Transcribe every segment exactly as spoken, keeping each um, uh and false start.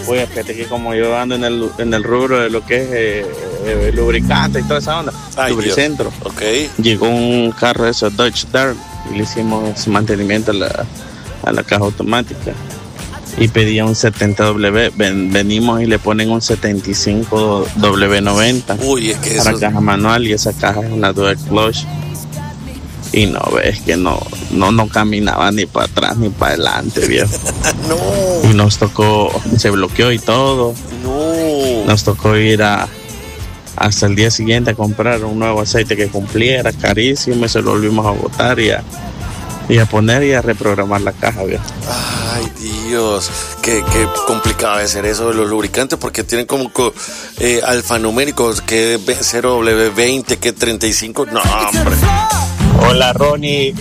Oye, fíjate que como yo ando en el, en el rubro de lo que es eh, eh, lubricante y toda esa onda, Ay, lubricentro, okay. Llegó un carro de esos Dodge Dart y le hicimos mantenimiento a la, a la caja automática y pedía un setenta W. Ven, venimos y le ponen un setenta y cinco W noventa. Uy, es que para eso... caja manual, y esa caja es una dual clutch. Y no, ves que no, no, no caminaba ni para atrás ni para adelante, viejo. No. Y nos tocó, se bloqueó y todo. No. Nos tocó ir a hasta el día siguiente a comprar un nuevo aceite que cumpliera, carísimo, y se lo volvimos a botar y a, y a poner y a reprogramar la caja, viejo. Ay, Dios, qué, qué complicado de ser eso de los lubricantes, porque tienen como eh, alfanuméricos, que cero W veinte, que treinta y cinco, no, hombre. Hola, Ronnie.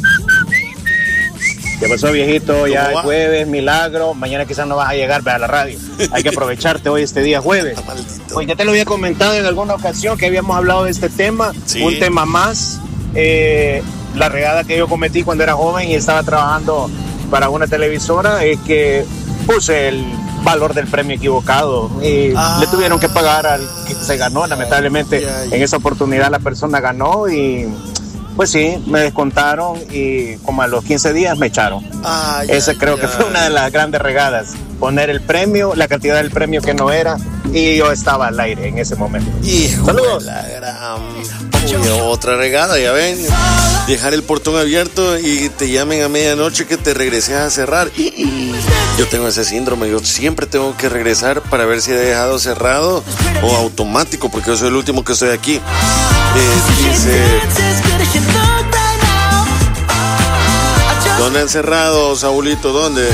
¿Qué pasó, viejito? Ya es jueves, milagro. Mañana quizás no vas a llegar, ve a la radio. Hay que aprovecharte hoy, este día jueves. Pues ya te lo había comentado en alguna ocasión que habíamos hablado de este tema. Sí. Un tema más. Eh, la regada que yo cometí cuando era joven y estaba trabajando para una televisora es que puse el valor del premio equivocado y ah. le tuvieron que pagar al que se ganó. Lamentablemente, ay, ay, ay. En esa oportunidad la persona ganó y... pues sí, me descontaron y como a los quince días me echaron. Ay, Esa ay, creo ay, que fue una de las grandes regadas. Poner el premio, la cantidad del premio que no era, y yo estaba al aire en ese momento. Hijo Saludos. De la gran... Uy, otra regada, ya ven. Dejar el portón abierto y te llamen a medianoche que te regreses a cerrar. Yo tengo ese síndrome, yo siempre tengo que regresar para ver si he dejado cerrado o automático, porque yo soy el último que estoy aquí. Eh, dice... ¿Dónde han cerrado, Saulito? ¿Dónde?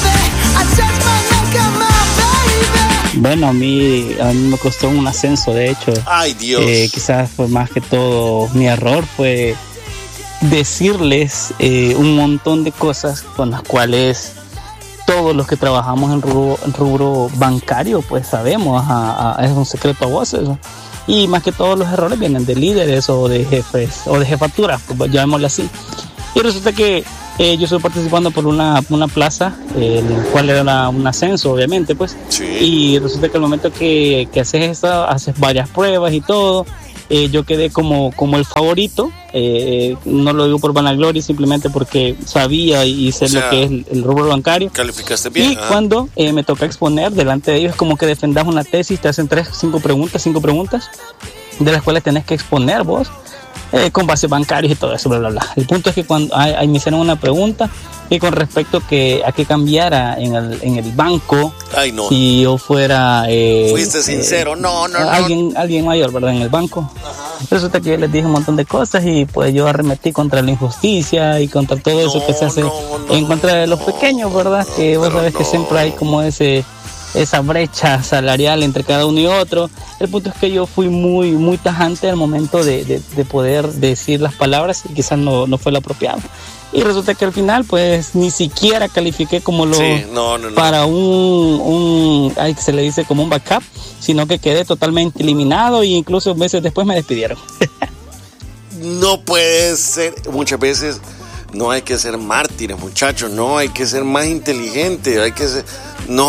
Bueno, a mí, a mí me costó un ascenso, de hecho. Ay, Dios. Eh, quizás fue más que todo mi error, fue decirles eh, un montón de cosas con las cuales todos los que trabajamos en rubro, en rubro bancario, pues sabemos, a, a, es un secreto a voces. Y más que todos los errores vienen de líderes o de jefes o de jefaturas, pues llamémosle así. Y resulta que eh, yo estoy participando por una, una plaza, eh, el cual era una, un ascenso, obviamente, pues. Sí. Y resulta que al momento que, que haces esto, haces varias pruebas y todo. Eh, yo quedé como, como el favorito, eh, no lo digo por vanagloria, simplemente porque sabía y sé o sea, lo que es el, el rubro bancario. Calificaste bien. Y ah. cuando eh, me toca exponer delante de ellos, es como que defendas una tesis, te hacen tres, cinco preguntas, cinco preguntas, de las cuales tenés que exponer vos, eh, con bases bancarias y todo eso, bla, bla, bla. El punto es que cuando ay, ay, me hicieron una pregunta, y con respecto que a que cambiara en el, en el banco, ay, no. si yo fuera... Eh, Fuiste sincero, eh, no, no, no. Alguien, alguien mayor, ¿verdad? En el banco. Ajá. Resulta que yo les dije un montón de cosas y pues yo arremetí contra la injusticia y contra todo eso no, que se hace no, no, en contra de los pequeños, ¿verdad? No, que vos sabés no. que siempre hay como ese... esa brecha salarial entre cada uno y otro. El punto es que yo fui muy muy tajante al momento de, de, de poder decir las palabras y quizás no, no fue lo apropiado. Y resulta que al final pues ni siquiera califiqué como lo sí, no, no, no. para un, un ay, que se le dice como un backup, sino que quedé totalmente eliminado e incluso meses después me despidieron. No puede ser, muchas veces no hay que ser mártires, muchachos, no hay que ser más inteligente, hay que ser, no